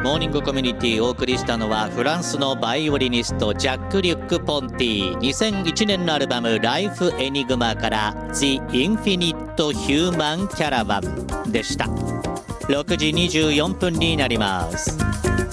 モーニングコミュニティお送りしたのはフランスのバイオリニストジャック・リュック・ポンティ。2001年のアルバムライフ・エニグマからThe Infinite Human Caravanでした。6時24分になります。